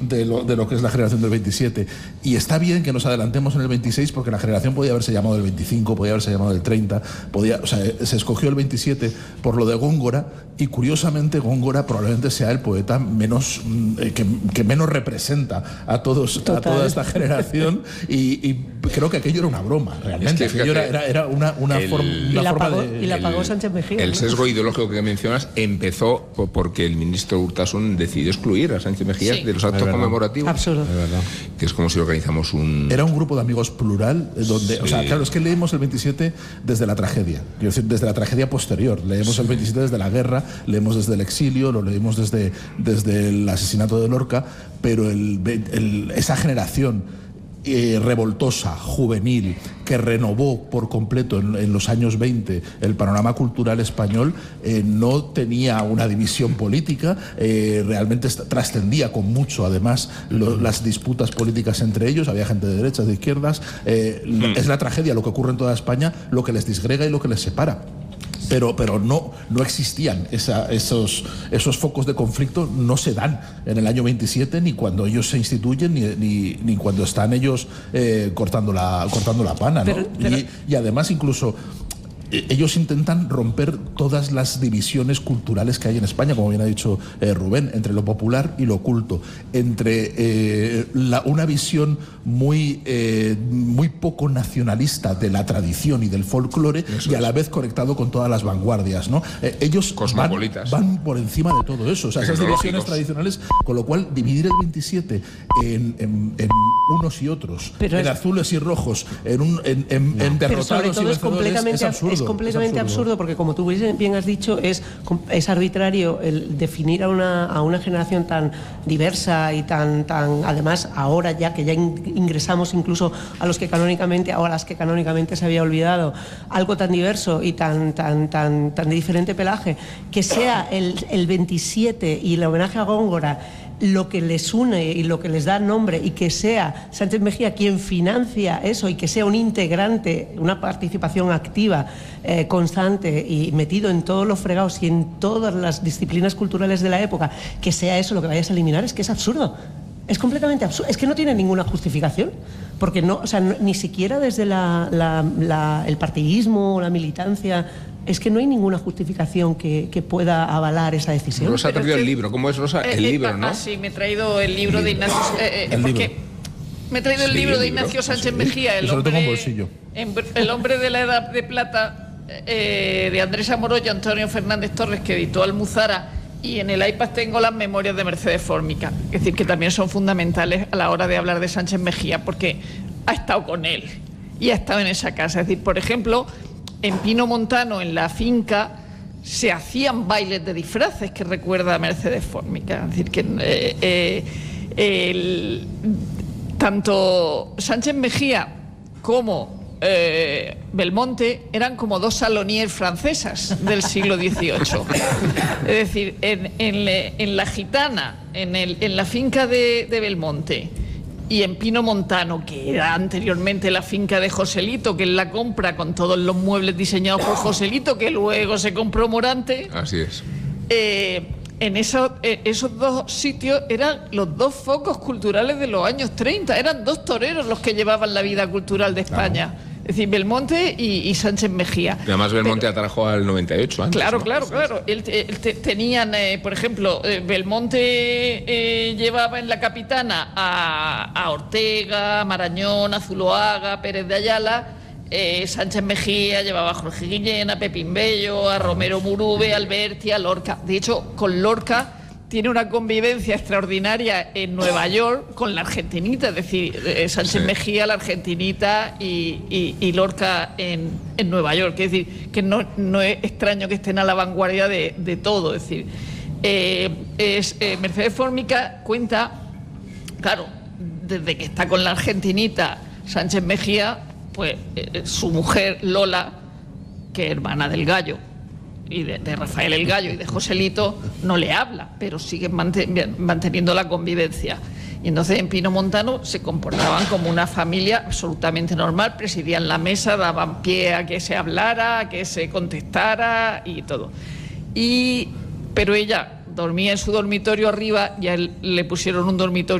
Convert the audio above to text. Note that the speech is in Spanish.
de lo que es la generación del 27. Y está bien que nos adelantemos en el 26 porque la generación podía haberse llamado el 25, podía haberse llamado el 30, se escogió el 27 por lo de Góngora, y curiosamente Góngora probablemente sea el poeta menos que menos representa a toda esta generación, y creo que aquello era una broma, realmente. Es que era una forma de... Y la pagó Sánchez Mejía. El sesgo ideológico que mencionas empezó porque el ministro Urtasun decidió excluir a Sánchez Mejía de los actos conmemorativos. Absurdo. Que es como si organizamos Era un grupo de amigos plural, donde, o sea, claro, es que leemos el 27 desde la tragedia, quiero decir, desde la tragedia posterior. Leemos el 27 desde la guerra, leemos desde el exilio, lo leemos desde el asesinato de Lorca, pero esa generación revoltosa, juvenil, que renovó por completo en los años 20 el panorama cultural español, no tenía una división política, realmente trascendía con mucho, además, las disputas políticas entre ellos. Había gente de derechas, de izquierdas. Es la tragedia, lo que ocurre en toda España, lo que les disgrega y lo que les separa. Pero no existían esos focos de conflicto, no se dan en el año 27, ni cuando ellos se instituyen, ni cuando están ellos cortando la pana, ¿no? Y además, incluso ellos intentan romper todas las divisiones culturales que hay en España, como bien ha dicho Rubén, entre lo popular y lo culto, entre una visión muy poco nacionalista de la tradición y del folclore, y a la vez conectado con todas las vanguardias, ¿no? Ellos van por encima de todo eso, o sea, esas divisiones tradicionales, con lo cual dividir el 27 en unos y otros, en azules y rojos, en derrotados y vencedores, es absurdo. Es completamente absurdo, porque como tú bien has dicho, es arbitrario el definir a una generación tan diversa y tan además ahora ya que ya ingresamos incluso a las que canónicamente se había olvidado, algo tan diverso y tan de diferente pelaje, que sea el 27 y el homenaje a Góngora lo que les une y lo que les da nombre, y que sea Sánchez Mejía quien financia eso, y que sea un integrante, una participación activa, constante y metido en todos los fregados y en todas las disciplinas culturales de la época, que sea eso lo que vayas a eliminar, es que es absurdo. Es completamente absurdo, es que no tiene ninguna justificación, porque ni siquiera desde el partidismo o la militancia, es que no hay ninguna justificación que pueda avalar esa decisión. Rosa ha perdido el libro. ¿Cómo es, Rosa? El libro, ¿no? Sí, me he traído el libro de Ignacio... me he traído el libro de Ignacio Sánchez Mejía, el hombre de la Edad de Plata, de Andrés Amorós y Antonio Fernández Torres, que editó Almuzara, y en el iPad tengo las memorias de Mercedes Fórmica, es decir, que también son fundamentales a la hora de hablar de Sánchez Mejía, porque ha estado con él y ha estado en esa casa. Es decir, por ejemplo, en Pino Montano, en la finca, se hacían bailes de disfraces que recuerda a Mercedes Fórmica. Es decir, que tanto Sánchez Mejía como Belmonte eran como dos Saloniers francesas del siglo XVIII. Es decir, en La Gitana, en la finca de Belmonte, y en Pino Montano, que era anteriormente la finca de Joselito, que él la compra con todos los muebles diseñados por Joselito, que luego se compró Morante. Así es. En esos dos sitios eran los dos focos culturales de los años 30. Eran dos toreros los que llevaban la vida cultural de España. Claro. Es decir, Belmonte y Sánchez Mejía. Y además Belmonte atrajo al 98 antes. Claro, ¿no? claro. Tenían, por ejemplo, Belmonte llevaba en la capitana a Ortega, Marañón, a Zuloaga, Pérez de Ayala. Sánchez Mejía llevaba a Jorge Guillén, a Pepín Bello, a Romero Murube, a Alberti, a Lorca. De hecho, con Lorca tiene una convivencia extraordinaria en Nueva York con la argentinita, es decir, Sánchez Mejía, la argentinita, y Lorca en Nueva York. Es decir, que no es extraño que estén a la vanguardia de todo. Es decir, Mercedes Fórmica cuenta, claro, desde que está con la argentinita Sánchez Mejía, pues su mujer Lola, que es hermana del Gallo, y de Rafael el Gallo y de Joselito, no le habla, pero siguen manteniendo la convivencia. Y entonces en Pino Montano se comportaban como una familia absolutamente normal, presidían la mesa, daban pie a que se hablara, a que se contestara y todo. Pero ella dormía en su dormitorio arriba, y a él le pusieron un dormitorio